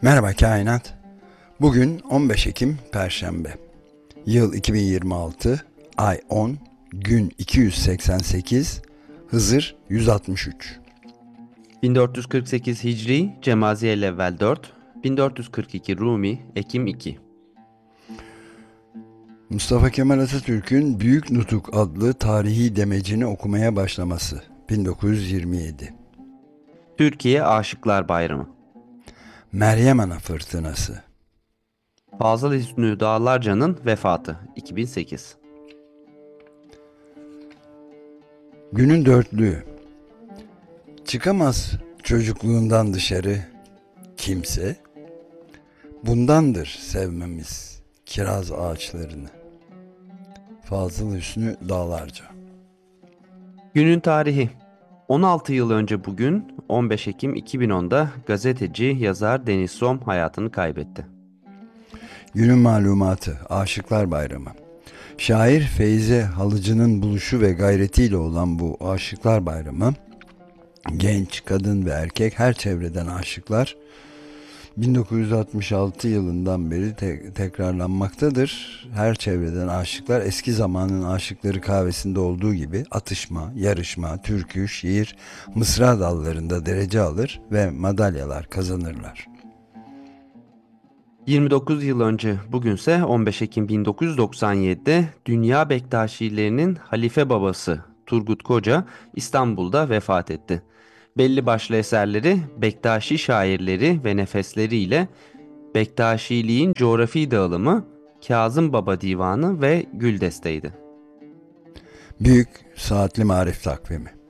Merhaba kainat. Bugün 15 Ekim Perşembe. Yıl 2026, ay 10, gün 288, Hızır 163. 1448 Hicri, Cemaziyel-Evvel 4, 1442 Rumi, Ekim 2. Mustafa Kemal Atatürk'ün Büyük Nutuk adlı tarihi demecini okumaya başlaması. 1927. Türkiye Aşıklar Bayramı. Meryem Ana fırtınası. Fazıl Hüsnü Dağlarca'nın vefatı. 2008. Günün dörtlüğü. Çıkamaz çocukluğundan dışarı kimse. Bundandır sevmemiz kiraz ağaçlarını. Fazıl Hüsnü Dağlarca. Günün tarihi. 16 yıl önce bugün 15 Ekim 2010'da gazeteci, yazar Deniz Som hayatını kaybetti. Günün malumatı Aşıklar Bayramı. Şair Feyze Halıcı'nın buluşu ve gayretiyle olan bu Aşıklar Bayramı, genç, kadın ve erkek her çevreden aşıklar 1966 yılından beri tekrarlanmaktadır. Her çevreden aşıklar eski zamanın aşıkları kahvesinde olduğu gibi atışma, yarışma, türkü, şiir, mısra dallarında derece alır ve madalyalar kazanırlar. 29 yıl önce bugünse 15 Ekim 1997'de Dünya Bektaşilerinin halife babası Turgut Koca İstanbul'da vefat etti. Belli başlı eserleri Bektaşi şairleri ve nefesleriyle Bektaşiliğin coğrafi dağılımı, Kazım Baba Divanı ve Güldeste'ydi. Büyük Saatli Marif Takvimi.